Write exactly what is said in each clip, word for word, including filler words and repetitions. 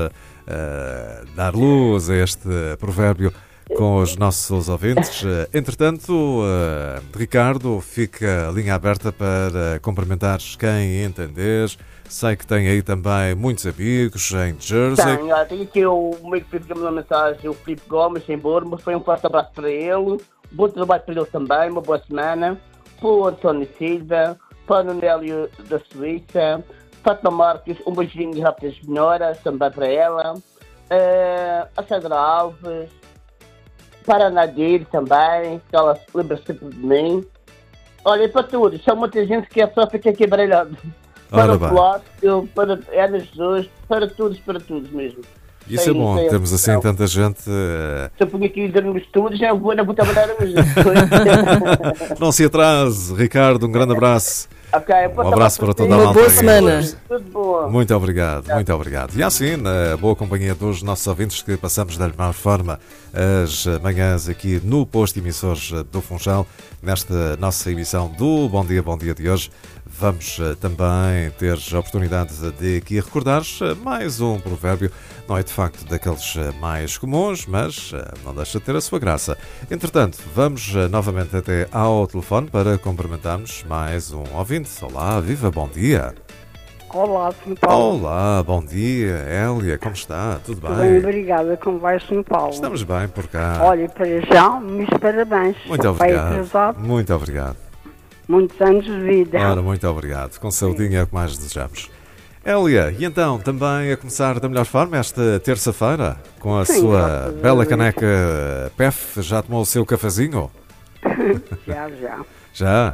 uh, dar luz a este provérbio com os nossos ouvintes. Entretanto, uh, Ricardo, fica a linha aberta para cumprimentares quem entender. Sei que tem aí também muitos amigos em Jersey. Tenho, ah, tenho aqui o amigo que fez uma mensagem, o Filipe Gomes, em Borma. Foi um forte abraço para ele. Bom trabalho para ele também, uma boa semana. Para o António Silva, para o Nélio da Suíça, Fátima Marques, um beijinho de rápidas melhoras também para ela. Uh, a Sandra Alves, para a Nadir também, que ela lembra sempre de mim. Olha, para todos, são muita gente que é só fica aqui baralhado. Para o Plástico, para a Ana Jesus, para todos, para todos mesmo. Isso é bom, temos assim não. tanta gente. Uh... Se eu ponho aqui os anos todos, já vou na puta maneira mesmo. Não se atrase, Ricardo, um grande abraço. Okay, um abraço para toda a malta. Uma boa semana. Tudo bom. Muito obrigado, muito obrigado. E assim, na boa companhia dos nossos ouvintes, que passamos da melhor forma as manhãs aqui no posto emissores do Funchal, nesta nossa emissão do Bom Dia, Bom Dia de hoje. Vamos também ter a oportunidade de aqui recordar mais um provérbio. Não é de facto daqueles mais comuns, mas não deixa de ter a sua graça. Entretanto, vamos novamente até ao telefone para cumprimentarmos mais um ouvinte. Olá, viva, bom dia. Olá, senhor Paulo. Olá, bom dia, Hélia, como está? Tudo bem? Tudo bem, obrigada. Como vai, senhor Paulo? Estamos bem por cá. Olha, para já, meus parabéns. Muito obrigado. Muito obrigado. Muitos anos de vida. Ora, muito obrigado. Com saudinha é o que mais desejamos. Hélia, e então, também a começar da melhor forma esta terça-feira, com a Sim, sua bela caneca P E F, já tomou o seu cafezinho? Já, já. Já?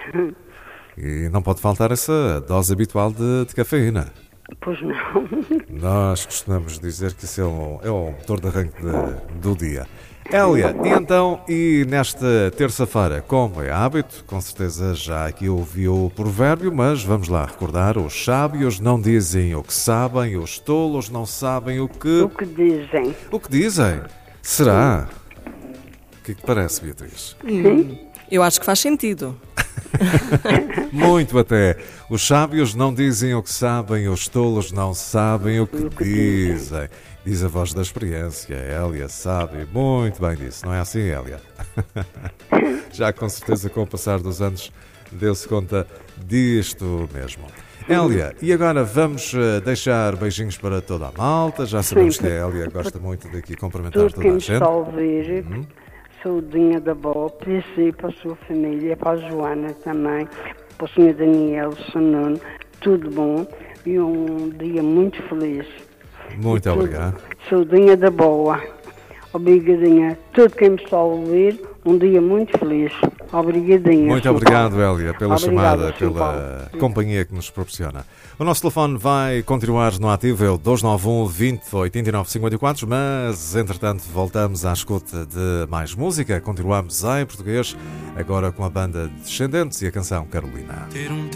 E não pode faltar essa dose habitual de, de cafeína. Pois não. Nós costumamos dizer que isso é o, é o motor de arranque de, do dia. Hélia, e então, e nesta terça-feira, como é hábito, com certeza já aqui ouviu o provérbio, mas vamos lá recordar: os sábios não dizem o que sabem, os tolos não sabem o que... O que dizem. O que dizem? Será? O que é que parece, Beatriz? Hum, eu acho que faz sentido. Muito até. Os sábios não dizem o que sabem, os tolos não sabem o que, o que dizem. dizem. Diz a voz da experiência, Hélia sabe muito bem disso, não é assim, Hélia? Já com certeza com o passar dos anos deu-se conta disto mesmo. Hélia, e agora vamos deixar beijinhos para toda a malta, já sabemos Sim, que a Hélia gosta muito de aqui cumprimentar toda a gente. Tudo quem ouvir, uhum. Saudinha da boa, para si, para a sua família, para a Joana também, para o senhor Daniel, o senhor Nuno, tudo bom e um dia muito feliz. Muito obrigado. Saudinha da boa. Obrigadinha. Tudo quem me está a ouvir, um dia muito feliz. Obrigadinha. Muito obrigado, Hélia, pela Obrigada, chamada, pela companhia que nos proporciona. O nosso telefone vai continuar no ativo, é o dois nove um, vinte, oitenta e nove, cinquenta e quatro, mas, entretanto, voltamos à escuta de mais música. Continuamos em português, agora com a banda Descendentes e a canção Carolina.